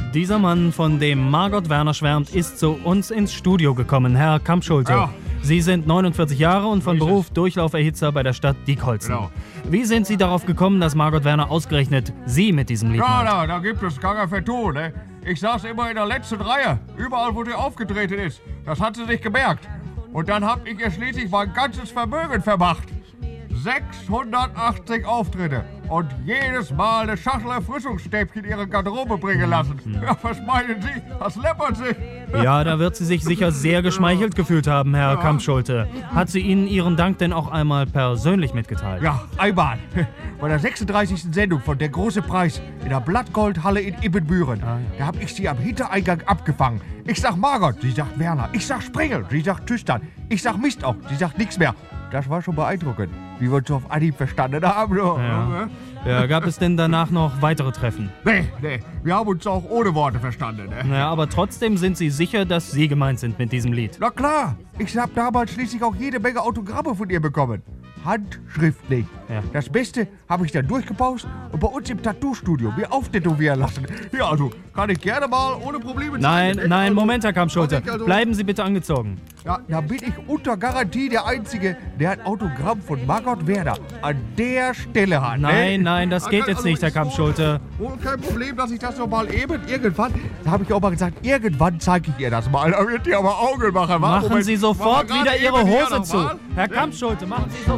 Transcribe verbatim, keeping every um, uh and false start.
Dieser Mann, von dem Margot Werner schwärmt, ist zu uns ins Studio gekommen. Herr Kampschulte, Ja. Sie sind neunundvierzig Jahre und von So ist Beruf es. Durchlauferhitzer bei der Stadt Diekholzen. Genau. Wie sind Sie darauf gekommen, dass Margot Werner ausgerechnet Sie mit diesem Lied Ja, malt? da, da gibt es gar kein Vertun, ne? Ich saß immer in der letzten Reihe, überall wo sie aufgetreten ist. Das hat sie sich gemerkt. Und dann hab ich ihr schließlich mein ganzes Vermögen vermacht. sechshundertachtzig Auftritte und jedes Mal eine Schachtel Erfrischungsstäbchen in ihre Garderobe bringen lassen. Ja, was meinen Sie? Das läppert sich. Ja, da wird sie sich sicher sehr geschmeichelt gefühlt haben, Herr Kampschulte. Hat sie Ihnen Ihren Dank denn auch einmal persönlich mitgeteilt? Ja, einmal. Bei der sechsunddreißigsten Sendung von Der große Preis in der Blattgoldhalle in Ibbenbüren. Da hab ich sie am Hintereingang abgefangen. Ich sag Margot, sie sagt Werner. Ich sag Sprengel, sie sagt Tüstern. Ich sag Mist auch, sie sagt nichts mehr. Das war schon beeindruckend, wie wir uns auf Anhieb verstanden haben. Ja. Ja, gab es denn danach noch weitere Treffen? Nee, nee, wir haben uns auch ohne Worte verstanden. Ne? Naja, aber trotzdem sind Sie sicher, dass Sie gemeint sind mit diesem Lied. Na klar, ich hab damals schließlich auch jede Menge Autogramme von ihr bekommen. Handschriftlich. Ja. Das Beste habe ich dann durchgepaust und bei uns im Tattoo-Studio mir auftätowieren lassen. Ja, also kann ich gerne mal ohne Probleme Nein, zeigen, ne? nein, Also, Moment, Herr Kampschulte. also- Bleiben Sie bitte angezogen. Ja, da bin ich unter Garantie der Einzige, der ein Autogramm von Margot Werner an der Stelle hat. Nein, ne? nein, das geht jetzt nicht, Herr ist wohl- Kampschulte. Wohl kein Problem, dass ich das noch mal eben irgendwann, da habe ich auch mal gesagt, irgendwann zeige ich ihr das mal. Da wird die aber Augen machen. wa? Machen Moment, Sie machen wir sofort gerade wieder eben Ihre hier Hose noch zu. mal. Herr Kampschulte, machen Sie sofort.